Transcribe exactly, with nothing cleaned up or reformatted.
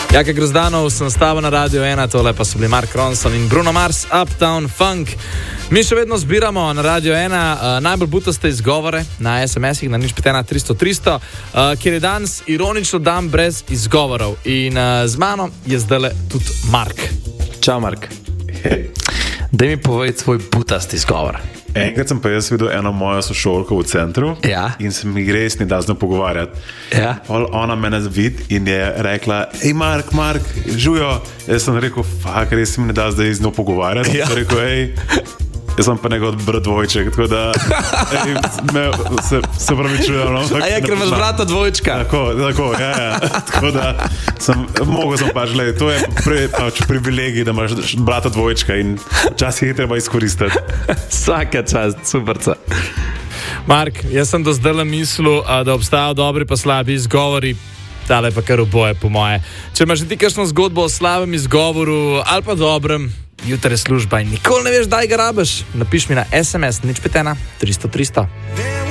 Jaka Grozdanov, sem stava na Radio ena, tole pa so bili Mark Ronson in Bruno Mars, Uptown Funk. Mi še vedno zbiramo na Radio ena uh, najbolj butaste izgovore na es em esih na nič pet ena tristo tristo, uh, kjer je danes ironično dan brez izgovorov. In uh, z mano je zdajle tudi Mark. Čau, Mark. Daj mi povej tvoj butast izgovor. Enkrat sem pa jaz videl eno mojo sošolko v centru, ja. In se mi res ni dal z njo pogovarjati. Ja. Ona mene vidi in je rekla, hej Mark, Mark, žujo. Jaz sem rekel, fak, res se mi ne da zdaj z njo pogovarjati. Ja. Sem rekel, hej, jaz sem pa nekaj brat dvojček, tako da ej, me, se, se pravi čujem. No? A je, ker imaš brata dvojčka. Tako, tako, ja, ja. Tako da sem, mogel sem pač, gledaj, to je pri, pač privilegij, da imaš brata dvojčka in včasih je treba izkoristiti. Vsaka čast, superca. Mark, jaz sem do zdaj mislil, da obstajajo dobri pa slabi izgovori, tale pa kar oboje po moje. Če imaš ti kakšno zgodbo o slabem izgovoru ali pa dobrem, jutri je služba in nikoli ne veš, daj ga rabiš, napiš mi na es em es nič pet ena tristo tristo.